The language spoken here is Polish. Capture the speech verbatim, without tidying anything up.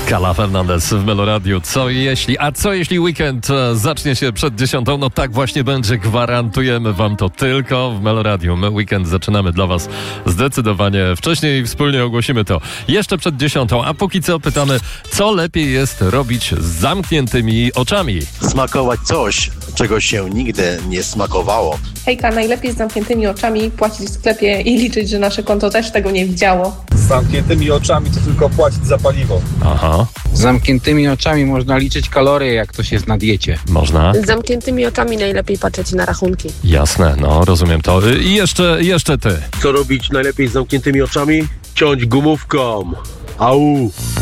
Kala Fernandez w Meloradiu. Co jeśli, a co jeśli weekend zacznie się przed dziesiątą? No tak właśnie będzie, gwarantujemy wam to tylko w Meloradiu. My weekend zaczynamy dla was zdecydowanie wcześniej i wspólnie ogłosimy to jeszcze przed dziesiątą. A póki co pytamy, co lepiej jest robić z zamkniętymi oczami? Smakować coś, czego się nigdy nie smakowało. Hejka, najlepiej z zamkniętymi oczami płacić w sklepie i liczyć, że nasze konto też tego nie widziało. Z zamkniętymi oczami to tylko płacić za paliwo. Aha. Z zamkniętymi oczami można liczyć kalorie, jak ktoś jest na diecie. Można? Z zamkniętymi oczami najlepiej patrzeć na rachunki. Jasne, no rozumiem to. I jeszcze, jeszcze ty. Co robić najlepiej z zamkniętymi oczami? Ciąć gumówką. Au!